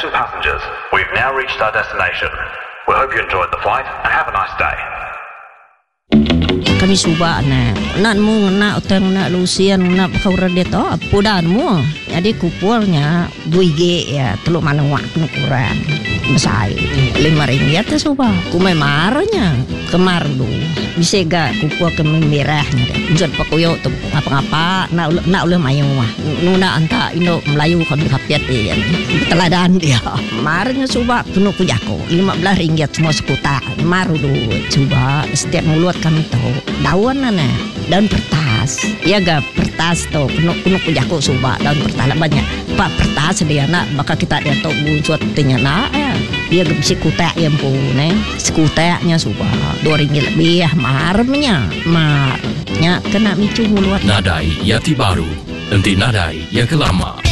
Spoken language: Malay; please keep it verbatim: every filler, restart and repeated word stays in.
Attention passengers, we've now reached our destination. We hope you enjoyed the flight and have a nice day. Kami suba na nan mo na utang na Lucian na kaura dito pudan mo jadi kupulnya dua G ya telu manang waktu ukuran besar lima ringgit ya suba kumai marnya kemar du bisa ga kupul ke merahnya deh jod pakuyo tu apa-apa na na ulah mayu mah nuna anta Indo Melayu kan kapiat ya teladan dia marnya suba penuh kujako lima belas ringgit semua sekuta maru du coba setiap mulut kami tahu daun na daun pertas ya ga pertas tu penuh penuh kujako suba daun pertas banyak pak pertas dia nak bakal kita dia tahu buat tanya nak ya dia ga bisa kutak yang pun eh sekutaknya suba dua ringgit lebih marnya marnya kena micu mulut Nadai Yati Baru nanti nadai yang kelama.